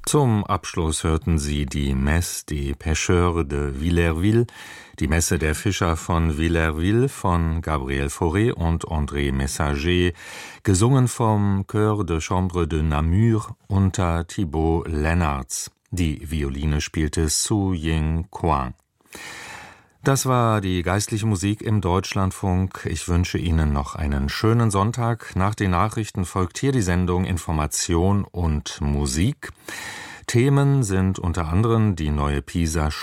Zum Abschluss hörten Sie die Messe des Pêcheurs de Villerville, die Messe der Fischer von Villerville von Gabriel Fauré und André Messager, gesungen vom Chœur de Chambre de Namur unter Thibaut Lennartz. Die Violine spielte Su Ying Kwang. Das war die geistliche Musik im Deutschlandfunk. Ich wünsche Ihnen noch einen schönen Sonntag. Nach den Nachrichten folgt hier die Sendung Information und Musik. Themen sind unter anderem die neue PISA